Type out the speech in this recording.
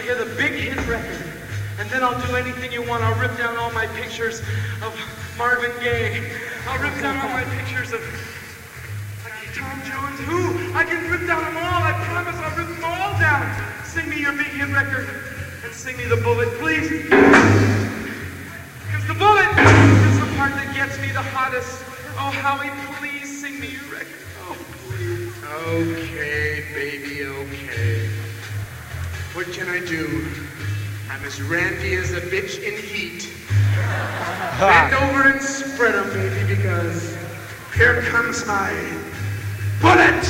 hear the big hit record. And then I'll do anything you want. I'll rip down all my pictures of Marvin Gaye. I'll rip down all my pictures of Tom Jones. Who? I can rip down them all. I promise I'll rip them all down. Sing me your big hit record. And sing me The Bullet, please. Because The Bullet is the part that gets me the hottest. Oh, Howie, please sing me your record. Oh, please. Okay, baby, okay. What can I do? I'm as randy as a bitch in heat. Bend over and spread 'em, baby, because here comes my bullet!